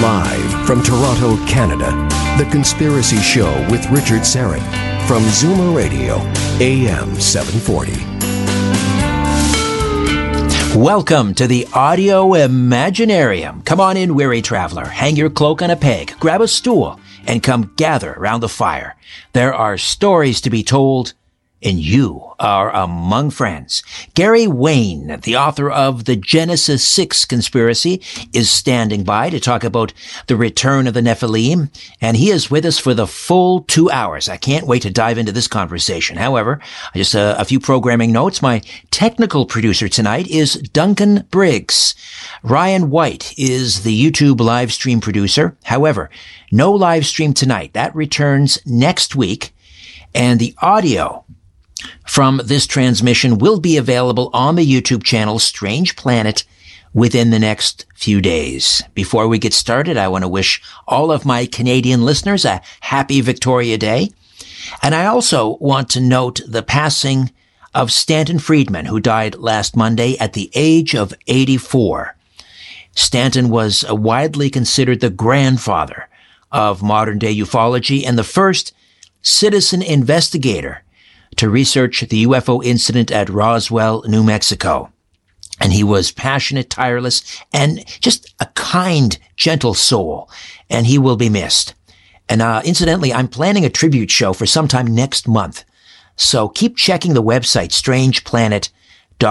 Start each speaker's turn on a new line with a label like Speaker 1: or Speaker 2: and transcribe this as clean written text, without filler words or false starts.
Speaker 1: Live from Toronto, Canada, The Conspiracy Show with Richard Syrett from Zoomer Radio, AM 740.
Speaker 2: Welcome to the Audio Imaginarium. Come on in, weary traveler. Hang your cloak on a peg, grab a stool, and come gather around the fire. There are stories to be told, and you are among friends. Gary Wayne, the author of the Genesis 6 Conspiracy, is standing by to talk about the return of the Nephilim, and he is with us for the full 2 hours. I can't wait to dive into this conversation. However, just a few programming notes. My technical producer tonight is Duncan Briggs. Ryan White is the YouTube live stream producer. However, no live stream tonight. That returns next week, and the audio from this transmission will be available on the YouTube channel Strange Planet within the next few days. Before we get started, I want to wish all of my Canadian listeners a happy Victoria Day. And I also want to note the passing of Stanton Friedman, who died last Monday at the age of 84. Stanton was widely considered the grandfather of modern-day ufology and the first citizen investigator to research the UFO incident at Roswell, New Mexico. And he was passionate, tireless, and just a kind, gentle soul. And he will be missed. And incidentally, I'm planning a tribute show for sometime next month. So keep checking the website,